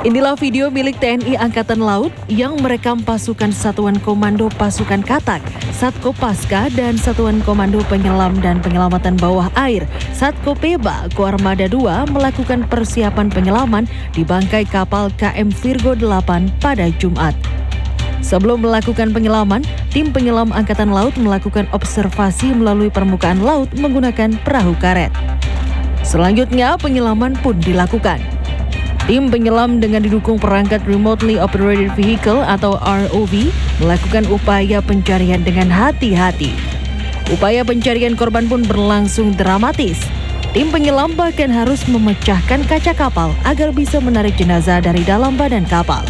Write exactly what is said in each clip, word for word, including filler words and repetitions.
Inilah video milik T N I Angkatan Laut yang merekam pasukan Satuan Komando Pasukan Katak, Satkopaska, dan Satuan Komando Penyelam dan Penyelamatan Bawah Air, Satkopeba, Koarmada dua melakukan persiapan penyelaman di bangkai kapal K M Virgo delapan pada Jumat. Sebelum melakukan penyelaman, tim penyelam Angkatan Laut melakukan observasi melalui permukaan laut menggunakan perahu karet. Selanjutnya, penyelaman pun dilakukan. Tim penyelam dengan didukung perangkat Remotely Operated Vehicle atau R O V melakukan upaya pencarian dengan hati-hati. Upaya pencarian korban pun berlangsung dramatis. Tim penyelam bahkan harus memecahkan kaca kapal agar bisa menarik jenazah dari dalam badan kapal.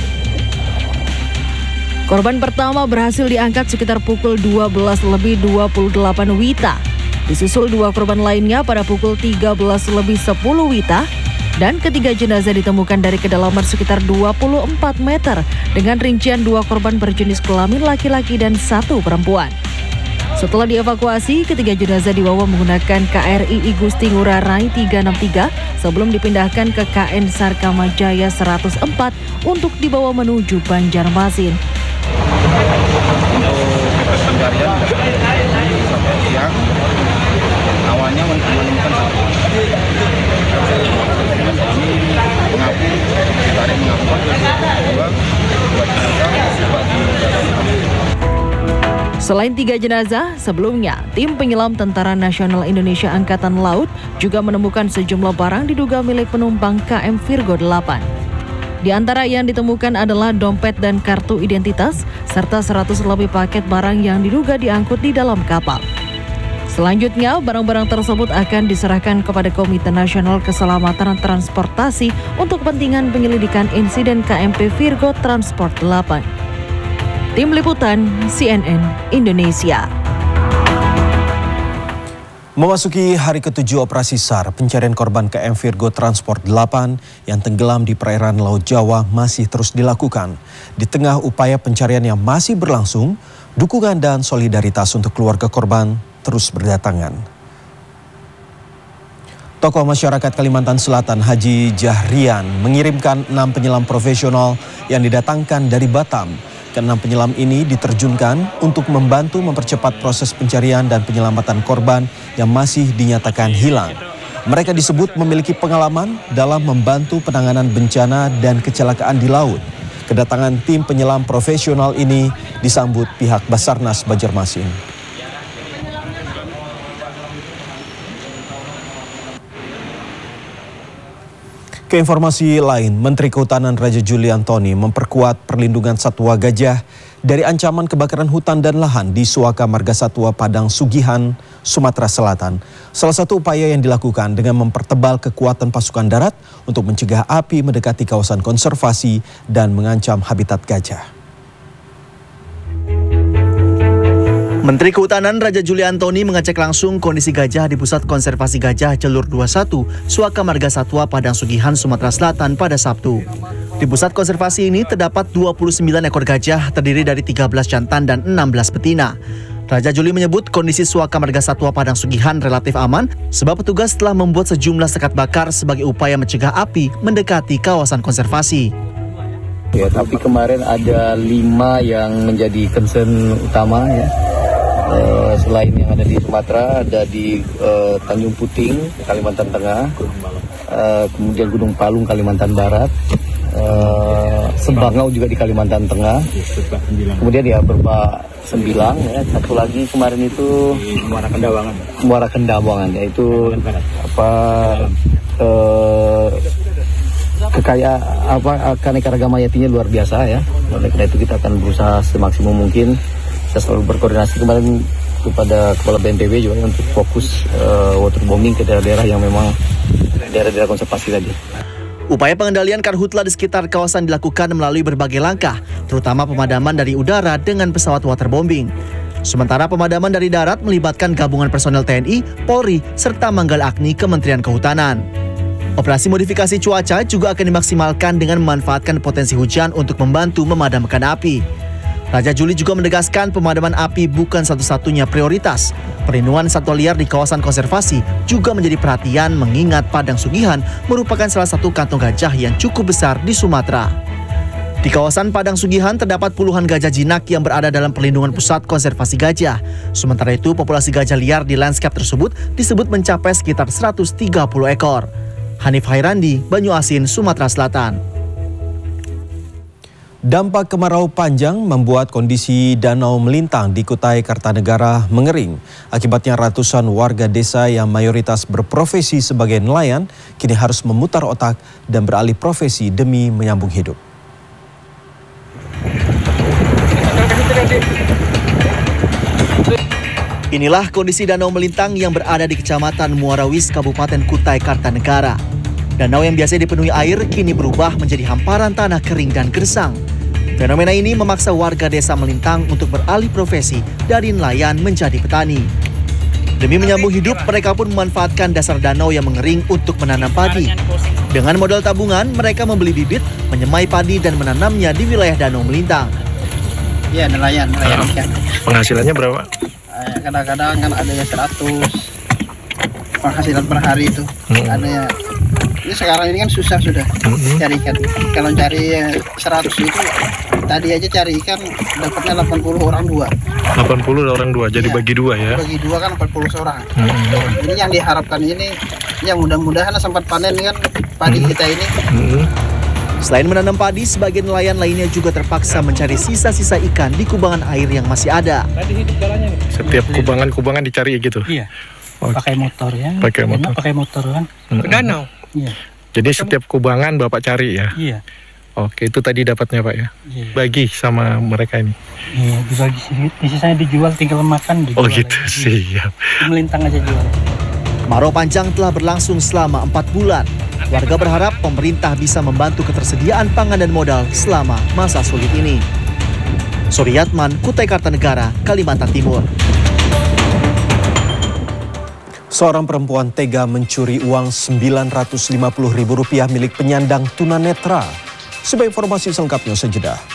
Korban pertama berhasil diangkat sekitar pukul dua belas lebih dua puluh delapan Wita. Disusul dua korban lainnya pada pukul tiga belas lebih sepuluh Wita. Dan ketiga jenazah ditemukan dari kedalaman sekitar dua puluh empat meter dengan rincian dua korban berjenis kelamin laki-laki dan satu perempuan. Setelah dievakuasi, ketiga jenazah dibawa menggunakan K R I Igusti Ngurah Rai tiga enam tiga sebelum dipindahkan ke K N Sarkamajaya seratus empat untuk dibawa menuju Banjarmasin. Untuk pencarian sampai siang, awalnya menemukan satu. Mengaku ditarik mengaku dua dua jenazah di dalam. Selain tiga jenazah, sebelumnya tim penyelam Tentara Nasional Indonesia Angkatan Laut juga menemukan sejumlah barang diduga milik penumpang K M Virgo delapan. Di antara yang ditemukan adalah dompet dan kartu identitas serta seratus lebih paket barang yang diduga diangkut di dalam kapal. Selanjutnya, barang-barang tersebut akan diserahkan kepada Komite Nasional Keselamatan Transportasi untuk kepentingan penyelidikan insiden K M P Virgo Transport delapan. Tim Liputan C N N Indonesia. Memasuki hari ketujuh operasi SAR, pencarian korban K M Virgo Transport delapan yang tenggelam di perairan Laut Jawa masih terus dilakukan. Di tengah upaya pencarian yang masih berlangsung, dukungan dan solidaritas untuk keluarga korban terus berdatangan. Tokoh masyarakat Kalimantan Selatan Haji Jahrian mengirimkan enam penyelam profesional yang didatangkan dari Batam. Keenam penyelam ini diterjunkan untuk membantu mempercepat proses pencarian dan penyelamatan korban yang masih dinyatakan hilang. Mereka disebut memiliki pengalaman dalam membantu penanganan bencana dan kecelakaan di laut. Kedatangan tim penyelam profesional ini disambut pihak Basarnas Banjarmasin. Ke informasi lain, Menteri Kehutanan Raja Juli Antoni memperkuat perlindungan satwa gajah dari ancaman kebakaran hutan dan lahan di Suaka Marga Satwa Padang Sugihan, Sumatera Selatan. Salah satu upaya yang dilakukan dengan mempertebal kekuatan pasukan darat untuk mencegah api mendekati kawasan konservasi dan mengancam habitat gajah. Menteri Kehutanan Raja Juli Antoni mengecek langsung kondisi gajah di Pusat Konservasi Gajah Jalur dua puluh satu, Suaka Marga Satwa Padang Sugihan, Sumatera Selatan pada Sabtu. Di pusat konservasi ini terdapat dua puluh sembilan ekor gajah terdiri dari tiga belas jantan dan enam belas betina. Raja Juli menyebut kondisi Suaka Marga Satwa Padang Sugihan relatif aman sebab petugas telah membuat sejumlah sekat bakar sebagai upaya mencegah api mendekati kawasan konservasi. Ya, tapi kemarin ada lima yang menjadi concern utama ya. Uh, selain yang ada di Sumatera, ada di uh, Tanjung Puting, Kalimantan Tengah, uh, kemudian Gunung Palung, Kalimantan Barat, uh, Sebangau juga di Kalimantan Tengah, kemudian ya Berba Sembilang, ya. Satu lagi kemarin itu Muara Kendawangan, Muara Kendawangan, yaitu apa uh, kekayaan apa keanekaragaman hayatinya luar biasa ya. Oleh karena itu kita akan berusaha semaksimum mungkin. Kita selalu berkoordinasi kemarin kepada Kepala B N P B juga untuk fokus uh, waterbombing ke daerah-daerah yang memang daerah-daerah konservasi tadi. Upaya pengendalian karhutla di sekitar kawasan dilakukan melalui berbagai langkah, terutama pemadaman dari udara dengan pesawat waterbombing. Sementara pemadaman dari darat melibatkan gabungan personel T N I, Polri, serta Manggal Agni Kementerian Kehutanan. Operasi modifikasi cuaca juga akan dimaksimalkan dengan memanfaatkan potensi hujan untuk membantu memadamkan api. Raja Juli juga menegaskan pemadaman api bukan satu-satunya prioritas. Perlindungan satwa liar di kawasan konservasi juga menjadi perhatian mengingat Padang Sugihan merupakan salah satu kantong gajah yang cukup besar di Sumatera. Di kawasan Padang Sugihan terdapat puluhan gajah jinak yang berada dalam perlindungan pusat konservasi gajah. Sementara itu populasi gajah liar di lanskap tersebut disebut mencapai sekitar seratus tiga puluh ekor. Hanif Hairandi, Banyuasin, Sumatera Selatan. Dampak kemarau panjang membuat kondisi Danau Melintang di Kutai Kartanegara mengering. Akibatnya ratusan warga desa yang mayoritas berprofesi sebagai nelayan kini harus memutar otak dan beralih profesi demi menyambung hidup. Inilah kondisi Danau Melintang yang berada di Kecamatan Muarawis, Kabupaten Kutai Kartanegara. Danau yang biasanya dipenuhi air kini berubah menjadi hamparan tanah kering dan gersang. Fenomena ini memaksa warga desa Melintang untuk beralih profesi dari nelayan menjadi petani. Demi menyambung hidup, mereka pun memanfaatkan dasar danau yang mengering untuk menanam padi. Dengan modal tabungan, mereka membeli bibit, menyemai padi dan menanamnya di wilayah Danau Melintang. Iya, nelayan, nelayan ikan. Penghasilannya berapa? Kadang-kadang kan ada yang seratus penghasilan per hari itu. Hmm. Ada ya. Ini sekarang ini kan susah sudah hmm. cari ikan. Kalau cari seratus itu tadi aja cari ikan dapatnya delapan puluh orang dua. delapan puluh orang dua, jadi ya, bagi dua ya? Bagi dua kan empat puluh seorang. Hmm. Ini yang diharapkan ini, yang mudah-mudahan sempat panen kan padi hmm. kita ini. Hmm. Selain menanam padi, sebagian nelayan lainnya juga terpaksa mencari sisa-sisa ikan di kubangan air yang masih ada. Setiap kubangan-kubangan dicari gitu? Iya. Oh. Pakai motor ya. Pakai motor. Pakai motor kan. Hmm. Danau. Iya. Jadi setiap kubangan Bapak cari ya? Iya. Oke, itu tadi dapatnya Pak ya? Iya. Bagi sama mereka ini? Iya, dibagi sedikit. Sisanya dijual, tinggal makan. Oh gitu, siap. Melintang aja jual. Kemarau panjang telah berlangsung selama empat bulan. Warga berharap pemerintah bisa membantu ketersediaan pangan dan modal selama masa sulit ini. Suryatman, Kutai Kartanegara, Kalimantan Timur. Seorang perempuan tega mencuri uang sembilan ratus lima puluh ribu rupiah milik penyandang tunanetra. Sebagai informasi selengkapnya sejedah.